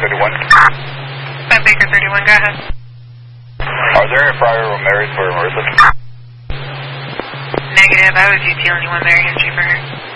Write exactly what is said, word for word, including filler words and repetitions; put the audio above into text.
thirty-one. five Baker thirty-one, go ahead. Are there any prior married for Marissa? Negative, I was detailing one married history for her.